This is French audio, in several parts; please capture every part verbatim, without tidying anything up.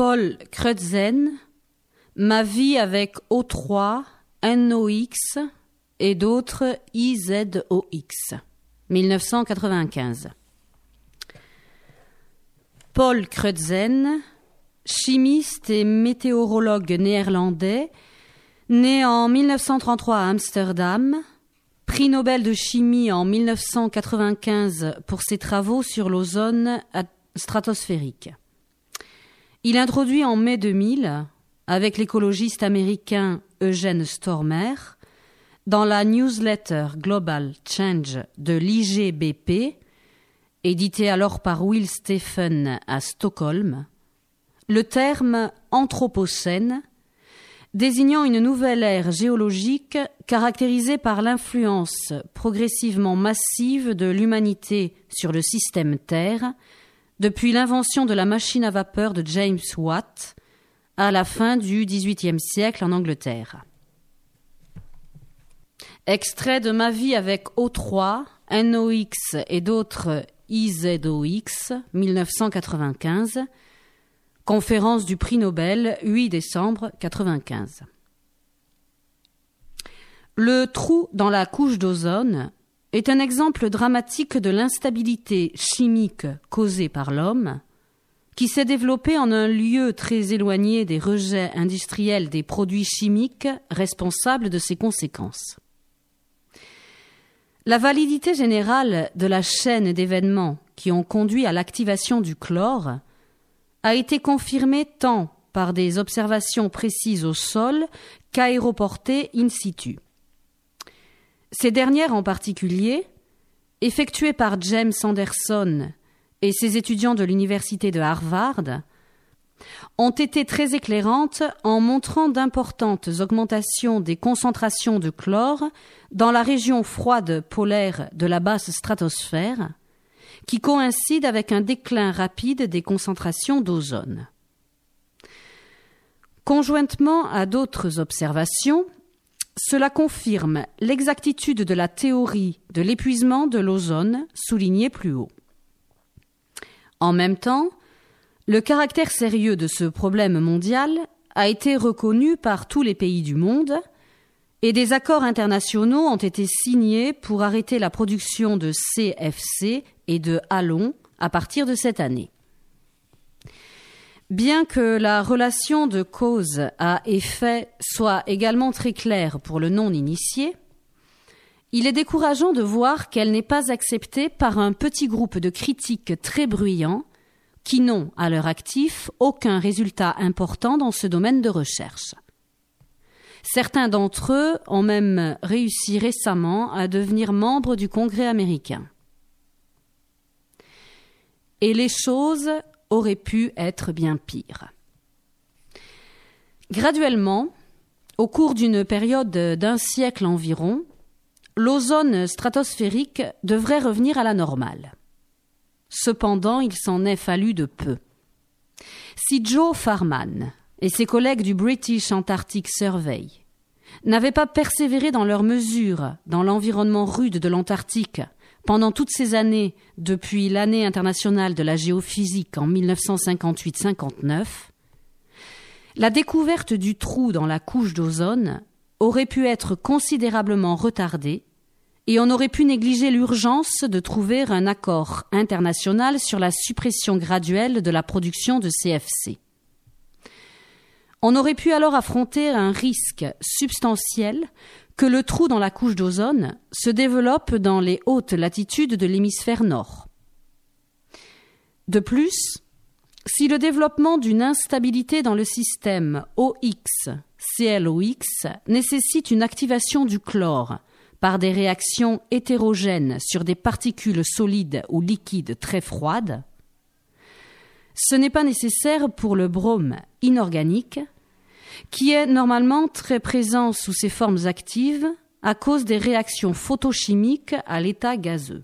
Paul Crutzen, Ma vie avec O trois, N O X et d'autres I Z O X, mille neuf cent quatre-vingt-quinze. Paul Crutzen, chimiste et météorologue néerlandais, né en mille neuf cent trente-trois à Amsterdam, prix Nobel de chimie en mille neuf cent quatre-vingt-quinze pour ses travaux sur l'ozone stratosphérique. Il introduit en mai deux mille, avec l'écologiste américain Eugene Stormer, dans la newsletter Global Change de l'I G B P, édité alors par Will Stephen à Stockholm, le terme anthropocène, désignant une nouvelle ère géologique caractérisée par l'influence progressivement massive de l'humanité sur le système Terre depuis l'invention de la machine à vapeur de James Watt à la fin du dix-huitième siècle en Angleterre. Extrait de Ma vie avec O trois, N O X et d'autres I Z O X, mille neuf cent quatre-vingt-quinze, conférence du prix Nobel, huit décembre quatre-vingt-quinze. Le trou dans la couche d'ozone est un exemple dramatique de l'instabilité chimique causée par l'homme, qui s'est développé en un lieu très éloigné des rejets industriels des produits chimiques responsables de ses conséquences. La validité générale de la chaîne d'événements qui ont conduit à l'activation du chlore a été confirmée tant par des observations précises au sol qu'aéroportées in situ. Ces dernières en particulier, effectuées par James Anderson et ses étudiants de l'université de Harvard, ont été très éclairantes en montrant d'importantes augmentations des concentrations de chlore dans la région froide polaire de la basse stratosphère, qui coïncide avec un déclin rapide des concentrations d'ozone. Conjointement à d'autres observations, cela confirme l'exactitude de la théorie de l'épuisement de l'ozone soulignée plus haut. En même temps, le caractère sérieux de ce problème mondial a été reconnu par tous les pays du monde et des accords internationaux ont été signés pour arrêter la production de C F C et de halon à partir de cette année. Bien que la relation de cause à effet soit également très claire pour le non-initié, il est décourageant de voir qu'elle n'est pas acceptée par un petit groupe de critiques très bruyants qui n'ont, à leur actif, aucun résultat important dans ce domaine de recherche. Certains d'entre eux ont même réussi récemment à devenir membres du Congrès américain. Et les choses auraient pu être bien pires. Graduellement, au cours d'une période d'un siècle environ, l'ozone stratosphérique devrait revenir à la normale. Cependant, il s'en est fallu de peu. Si Joe Farman et ses collègues du British Antarctic Survey n'avaient pas persévéré dans leurs mesures dans l'environnement rude de l'Antarctique pendant toutes ces années depuis l'année internationale de la géophysique en mille neuf cent cinquante-huit cinquante-neuf, la découverte du trou dans la couche d'ozone aurait pu être considérablement retardée et on aurait pu négliger l'urgence de trouver un accord international sur la suppression graduelle de la production de C F C. On aurait pu alors affronter un risque substantiel que le trou dans la couche d'ozone se développe dans les hautes latitudes de l'hémisphère nord. De plus, si le développement d'une instabilité dans le système O X C L O X nécessite une activation du chlore par des réactions hétérogènes sur des particules solides ou liquides très froides, ce n'est pas nécessaire pour le brome inorganique, qui est normalement très présent sous ses formes actives à cause des réactions photochimiques à l'état gazeux.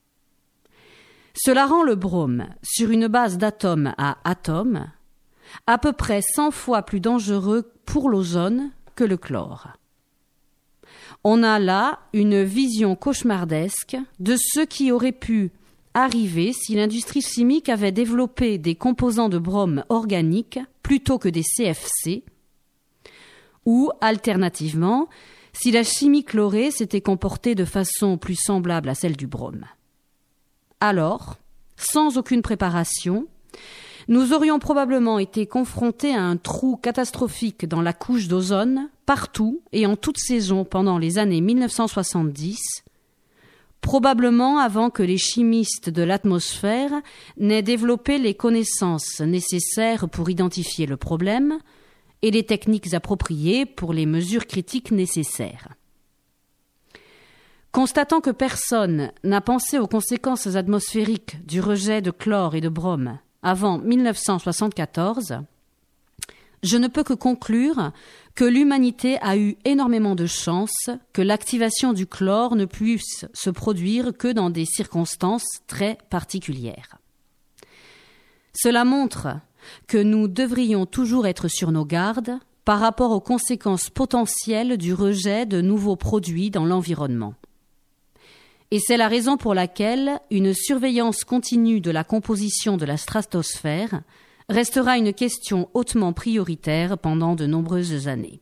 Cela rend le brome, sur une base d'atome à atome, à peu près cent fois plus dangereux pour l'ozone que le chlore. On a là une vision cauchemardesque de ce qui aurait pu arriver si l'industrie chimique avait développé des composants de brome organiques plutôt que des C F C, ou, alternativement, si la chimie chlorée s'était comportée de façon plus semblable à celle du brome. Alors, sans aucune préparation, nous aurions probablement été confrontés à un trou catastrophique dans la couche d'ozone, partout et en toute saison pendant les années mille neuf cent soixante-dix, probablement avant que les chimistes de l'atmosphère n'aient développé les connaissances nécessaires pour identifier le problème et les techniques appropriées pour les mesures critiques nécessaires. Constatant que personne n'a pensé aux conséquences atmosphériques du rejet de chlore et de brome avant mille neuf cent soixante-quatorze, je ne peux que conclure que l'humanité a eu énormément de chance que l'activation du chlore ne puisse se produire que dans des circonstances très particulières. Cela montre que nous devrions toujours être sur nos gardes par rapport aux conséquences potentielles du rejet de nouveaux produits dans l'environnement. Et c'est la raison pour laquelle une surveillance continue de la composition de la stratosphère restera une question hautement prioritaire pendant de nombreuses années.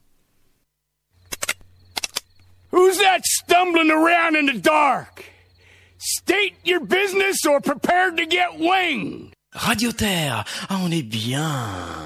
Who's that stumbling around in the dark? State your business or prepare to get winged. Radio Terre, ah, on est bien.